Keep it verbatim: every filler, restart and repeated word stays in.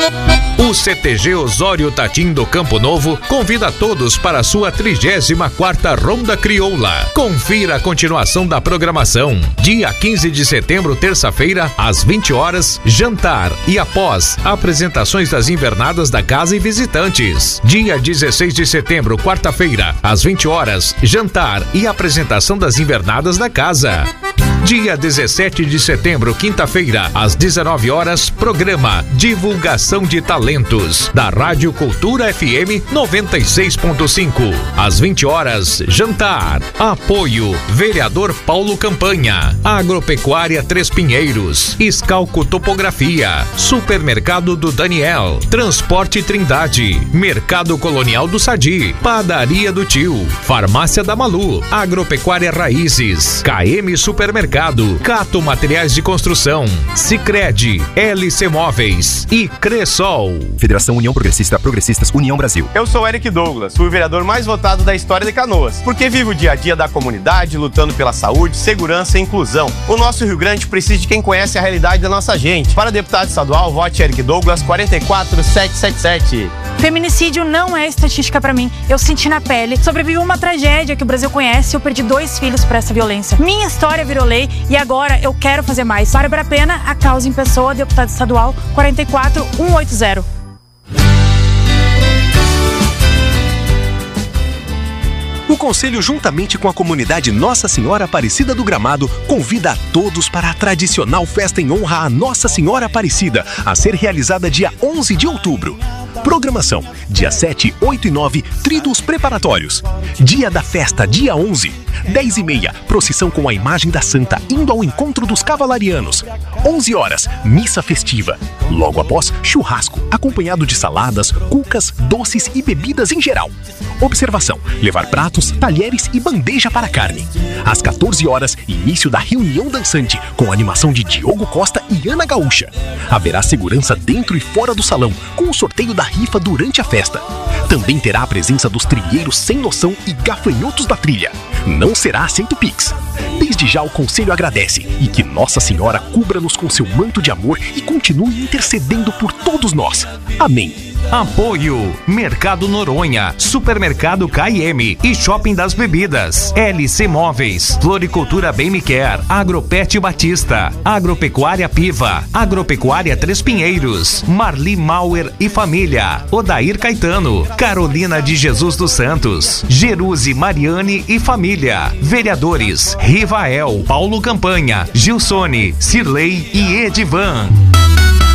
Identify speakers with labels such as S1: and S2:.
S1: O C T G Osório Tatim do Campo Novo convida todos para a sua trigésima quarta Ronda Crioula. Confira a continuação da programação. Dia quinze de setembro, terça-feira, às vinte horas, jantar e após, apresentações das invernadas da casa e visitantes. Dia dezesseis de setembro, quarta-feira, às vinte horas, jantar e apresentação das invernadas da casa. Dia dezessete de setembro, quinta-feira, às dezenove horas, programa Divulgação de Talentos, da Rádio Cultura F M noventa e seis ponto cinco. Às vinte horas, jantar. Apoio, vereador Paulo Campanha. Agropecuária Três Pinheiros. Escalco Topografia. Supermercado do Daniel. Transporte Trindade. Mercado Colonial do Sadi. Padaria do Tio. Farmácia da Malu. Agropecuária Raízes. K M Supermercado. Cato Materiais de Construção, Sicredi, L C Móveis e Cressol.
S2: Federação União Progressista, Progressistas União Brasil.
S3: Eu sou Eric Douglas, fui o vereador mais votado da história de Canoas, porque vivo o dia a dia da comunidade, lutando pela saúde, segurança e inclusão. O nosso Rio Grande precisa de quem conhece a realidade da nossa gente. Para deputado estadual, vote Eric Douglas quarenta e quatro setecentos e setenta e sete.
S4: Feminicídio não é estatística pra mim. Eu senti na pele, sobrevivi a uma tragédia que o Brasil conhece e eu perdi dois filhos por essa violência. Minha história virou lei e agora eu quero fazer mais. Bárbara Pena, a causa em pessoa, deputado estadual quarenta e quatro cento e oitenta.
S2: O Conselho, juntamente com a comunidade Nossa Senhora Aparecida do Gramado, convida a todos para a tradicional festa em honra a Nossa Senhora Aparecida, a ser realizada dia onze de outubro. Programação: dia sete, oito e nove, tríduos preparatórios. Dia da festa, dia onze, dez e meia, procissão com a imagem da Santa indo ao encontro dos cavalarianos. onze horas, missa festiva. Logo após, churrasco, acompanhado de saladas, cucas, doces e bebidas em geral. Observação: levar pratos, talheres e bandeja para carne. Às quatorze horas, início da reunião dançante, com animação de Diogo Costa e Ana Gaúcha. Haverá segurança dentro e fora do salão, com o sorteio da rifa durante a festa. Também terá a presença dos trilheiros sem noção e gafanhotos da trilha. Não será aceito Pix. Desde já o Conselho agradece e que Nossa Senhora cubra-nos com seu manto de amor e continue intercedendo por todos nós. Amém.
S1: Apoio: Mercado Noronha, Supermercado K M e Shopping das Bebidas, L C Móveis, Floricultura Bem Me Quer, Agropet Batista, Agropecuária Piva, Agropecuária Três Pinheiros, Marli Mauer e Família, Odair Caetano, Carolina de Jesus dos Santos, Jerusi Mariane e Família, Vereadores Rivael, Paulo Campanha, Gilsone, Cirlei e Edivan.